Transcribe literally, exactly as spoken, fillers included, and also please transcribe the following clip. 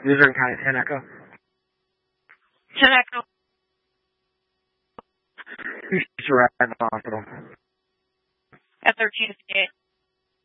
User and count at ten Echo. ten Echo. Who's arrived at the hospital? At thirteen fifty-eight.